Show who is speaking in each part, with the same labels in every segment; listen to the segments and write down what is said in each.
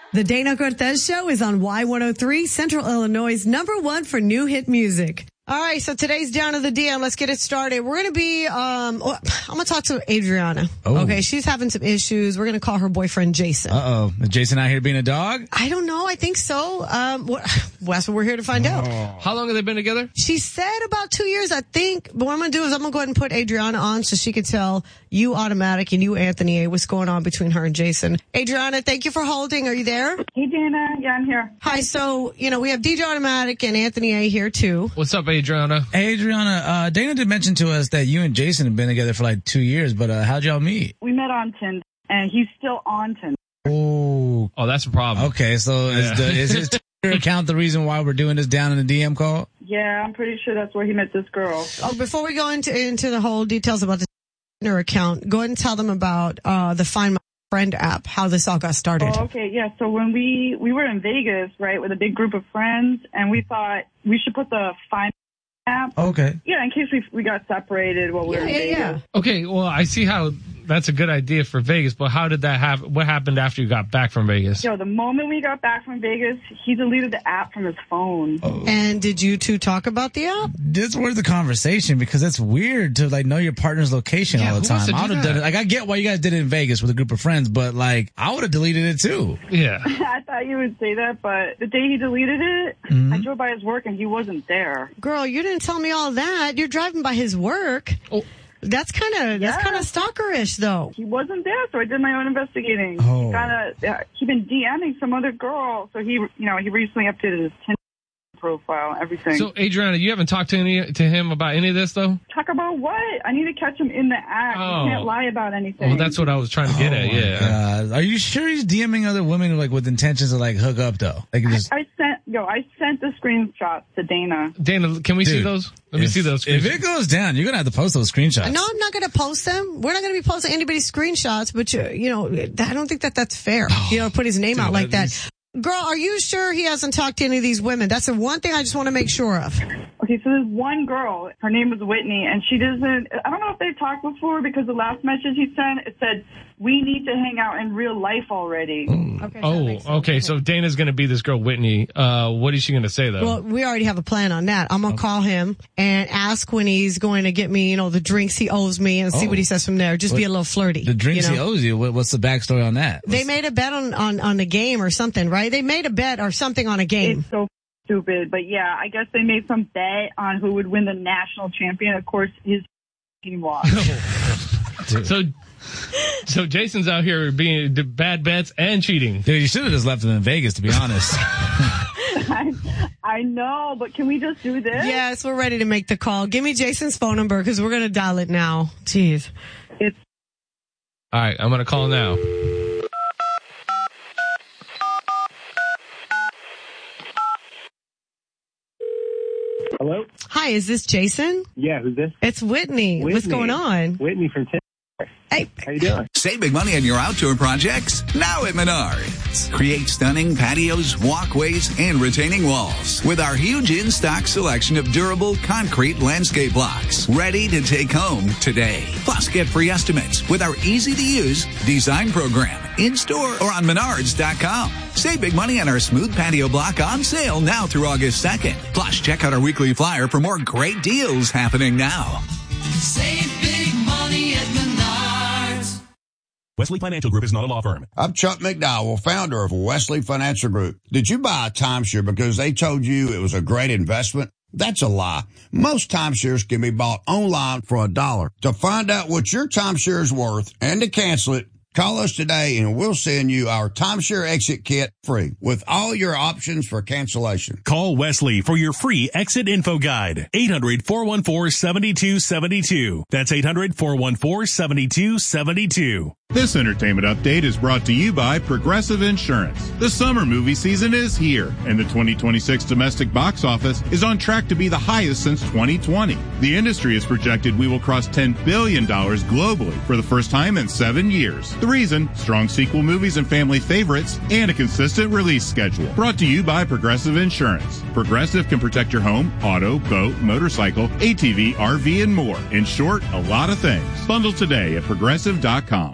Speaker 1: The Dana Cortez Show is on Y103, Central Illinois' #1 for new hit music. All right, so today's Down to the DM. Let's get it started. We're going to be, I'm going to talk to Adriana.
Speaker 2: Oh.
Speaker 1: Okay, she's having some issues. We're going to call her boyfriend Jason.
Speaker 2: Uh-oh. Is Jason out here being a dog?
Speaker 1: I don't know. I think so. That's what we're here to find out.
Speaker 3: How long have they been together?
Speaker 1: She said about 2 years, I think. But what I'm going to do is I'm going to go ahead and put Adriana on so she can tell you, Automatic, and you, Anthony A., what's going on between her and Jason. Adriana, thank you for holding. Are you there?
Speaker 4: Hey, Dana. Yeah, I'm here.
Speaker 1: Hi. So, we have DJ Automatic and Anthony A. here, too.
Speaker 3: What's up, Adriana?
Speaker 2: Hey, Adriana, Dana did mention to us that you and Jason have been together for like 2 years, but how'd y'all meet?
Speaker 4: We met on Tinder, and he's still on Tinder.
Speaker 2: Oh,
Speaker 3: that's a problem.
Speaker 2: Okay, so is his Twitter account the reason why we're doing this Down in the DM call?
Speaker 4: Yeah, I'm pretty sure that's where he met this girl.
Speaker 1: Oh, before we go into the whole details about the Tinder account, go ahead and tell them about the Find My Friend app, how this all got started.
Speaker 4: Oh, okay, yeah. So when we were in Vegas, right, with a big group of friends, and we thought we should put the Find My app.
Speaker 2: Okay.
Speaker 4: Yeah, in case we got separated while we were in Vegas.
Speaker 1: Yeah.
Speaker 3: Okay, well, I see how that's a good idea for Vegas, but how did that happen? What happened after you got back from Vegas?
Speaker 4: Yo, the moment we got back from Vegas, he deleted the app from his phone.
Speaker 2: Oh.
Speaker 1: And did you two talk about the app?
Speaker 2: This was the conversation because it's weird to like know your partner's location all the
Speaker 3: who wants
Speaker 2: time.
Speaker 3: to
Speaker 2: I would
Speaker 3: do
Speaker 2: have done
Speaker 3: that?
Speaker 2: it. Like I get why you guys did it in Vegas with a group of friends, but like I would have deleted it too.
Speaker 3: Yeah.
Speaker 4: I thought you would say that, but the day he deleted it, I drove by his work and he wasn't there.
Speaker 1: Girl, you didn't tell me all that. You're driving by his work.
Speaker 3: Oh.
Speaker 1: That's kind of stalkerish, though.
Speaker 4: He wasn't there, so I did my own investigating.
Speaker 2: Oh.
Speaker 4: He been DMing some other girl, so he recently updated his Tinder profile, everything.
Speaker 3: So, Adriana, you haven't talked to him about any of this, though?
Speaker 4: Talk about what? I need to catch him in the act.
Speaker 3: Oh.
Speaker 4: You can't lie about anything.
Speaker 3: Well, that's what I was trying to get at,
Speaker 2: my
Speaker 3: yeah.
Speaker 2: God. Are you sure he's DMing other women like with intentions to like hook up though? Like just
Speaker 4: I sent the screenshots to Dana.
Speaker 3: Dana, can we see
Speaker 2: Dude,
Speaker 3: those? Let me see those
Speaker 2: If
Speaker 3: screenshots.
Speaker 2: it goes down, you're gonna have to post those screenshots.
Speaker 1: No, I'm not going to post them. We're not going to be posting anybody's screenshots, but, I don't think that's fair. Put his name out like that. Girl, are you sure he hasn't talked to any of these women? That's the one thing I just want to make sure of.
Speaker 4: Okay, so there's one girl. Her name was Whitney, and she doesn't. I don't know if they've talked before because the last message he sent, it said, "We need to hang out in real life already."
Speaker 1: Okay, so that makes sense.
Speaker 3: Okay. So Dana's going to be this girl, Whitney. What is she going to say, though?
Speaker 1: Well, we already have a plan on that. I'm going to call him and ask when he's going to get me, the drinks he owes me and see what he says from there. Just be a little flirty.
Speaker 2: The drinks he owes you. What's the backstory on that?
Speaker 1: They made a bet on the game or something, right? They made a bet or something on a game.
Speaker 4: It's so stupid, but yeah, I guess they made some bet on who would win the national champion. Of course, his team lost.
Speaker 3: So Jason's out here being bad bets and cheating.
Speaker 2: Dude, you should have just left him in Vegas, to be honest.
Speaker 4: I know, but can we just do this?
Speaker 1: Yes, we're ready to make the call. Give me Jason's phone number because we're going to dial it now. Jeez.
Speaker 3: All right, I'm going to call now.
Speaker 5: Hello?
Speaker 1: Hi, is this Jason?
Speaker 5: Yeah, who's this?
Speaker 1: It's Whitney. What's going on?
Speaker 5: Whitney from Tinder.
Speaker 1: Hey.
Speaker 5: How you doing?
Speaker 6: Save big money on your outdoor projects now at Menards. Create stunning patios, walkways, and retaining walls with our huge in-stock selection of durable concrete landscape blocks ready to take home today. Plus, get free estimates with our easy-to-use design program in-store or on Menards.com. Save big money on our smooth patio block on sale now through August 2nd. Plus, check out our weekly flyer for more great deals happening now.
Speaker 7: Save big money at Menards.
Speaker 8: Wesley Financial Group is not a law firm.
Speaker 9: I'm Chuck McDowell, founder of Wesley Financial Group. Did you buy a timeshare because they told you it was a great investment? That's a lie. Most timeshares can be bought online for $1. To find out what your timeshare is worth and to cancel it, call us today and we'll send you our timeshare exit kit free with all your options for cancellation.
Speaker 8: Call Wesley for your free exit info guide. 800-414-7272. That's 800-414-7272.
Speaker 10: This entertainment update is brought to you by Progressive Insurance. The summer movie season is here, and the 2026 domestic box office is on track to be the highest since 2020. The industry has projected we will cross $10 billion globally for the first time in 7 years. The reason? Strong sequel movies and family favorites, and a consistent release schedule. Brought to you by Progressive Insurance. Progressive can protect your home, auto, boat, motorcycle, ATV, RV, and more. In short, a lot of things. Bundle today at Progressive.com.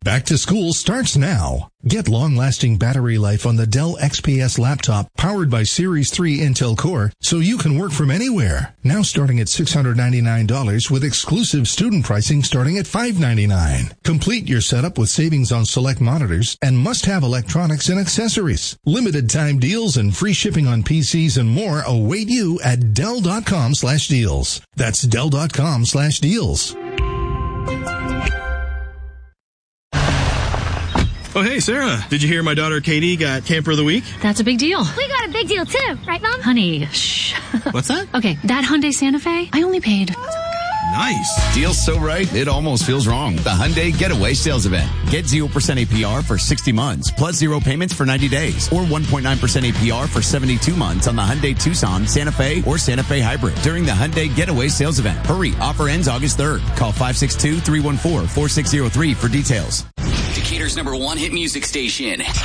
Speaker 11: Back to school starts now. Get long-lasting battery life on the Dell XPS laptop powered by Series 3 Intel Core so you can work from anywhere. Now starting at $699 with exclusive student pricing starting at $599. Complete your setup with savings on select monitors and must-have electronics and accessories. Limited time deals and free shipping on PCs and more await you at Dell.com/deals. That's Dell.com/deals.
Speaker 12: Oh, hey, Sarah. Did you hear my daughter Katie got Camper of the Week?
Speaker 13: That's a big deal.
Speaker 14: We got a big deal, too. Right, Mom?
Speaker 13: Honey, shh.
Speaker 12: What's that?
Speaker 13: Okay, that Hyundai Santa Fe, I only paid...
Speaker 12: Nice.
Speaker 15: Deal's so right, it almost feels wrong. The Hyundai Getaway Sales Event. Get 0% APR for 60 months, plus 0 payments for 90 days, or 1.9% APR for 72 months on the Hyundai Tucson, Santa Fe, or Santa Fe Hybrid during the Hyundai Getaway Sales Event. Hurry, offer ends August 3rd. Call 562-314-4603 for details.
Speaker 16: Decatur's #1 hit music station.
Speaker 17: Hey,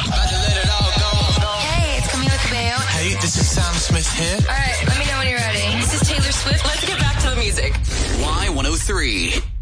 Speaker 17: it's Camila Cabello.
Speaker 18: Hey, this is Sam Smith here.
Speaker 17: All right, let me know when you're ready.
Speaker 14: This is Taylor Swift. Let's get back to the music.
Speaker 16: Y103.